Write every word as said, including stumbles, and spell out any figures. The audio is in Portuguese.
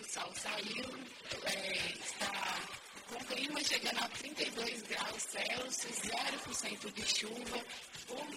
sol saiu, é, está com o clima chegando a trinta e dois graus Celsius, zero por cento de chuva, o